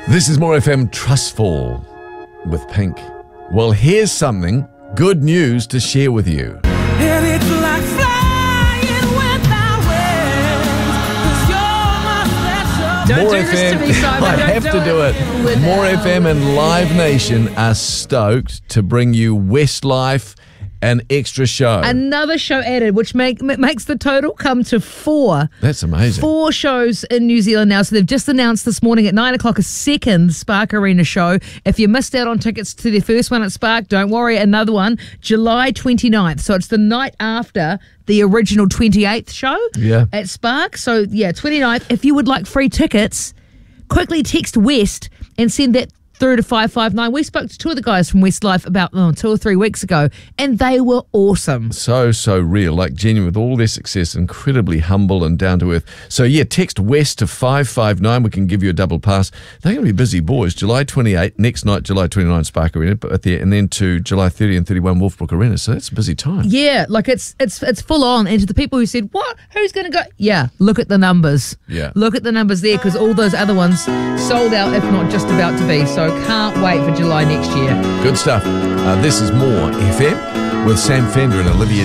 This is More FM Trustful with Pink. Well, here's something, good news to share with you. And it's like flying without wings, 'cause you're my special. More do this to me, Simon. I Don't have do to do it it. without More FM and Live Nation are stoked to bring you Westlife, an extra show. Another show added, which makes the total come to 4. That's amazing. 4 shows in New Zealand now. So they've just announced this morning at 9 o'clock a second Spark Arena show. If you missed out on tickets to their first one at Spark, don't worry, another one, July 29th. So it's the night after the original 28th show at Spark. So, 29th. If you would like free tickets, quickly text West and send that through to 559. We spoke to 2 of the guys from Westlife about 2 or 3 weeks ago, and they were awesome. So real, like genuine with all their success, incredibly humble and down to earth. So text West to 559. We can give you a double pass. They're going to be busy boys. July 28, next night, July 29, Spark Arena, and then to July 30 and 31, Wolfbrook Arena. So that's a busy time. Yeah, like it's full on. And to the people who said, what? Who's going to go? Yeah, look at the numbers. Yeah. Look at the numbers there, because all those other ones sold out, if not just about to be. So can't wait for July next year. Good stuff. This is More FM with Sam Fender and Olivia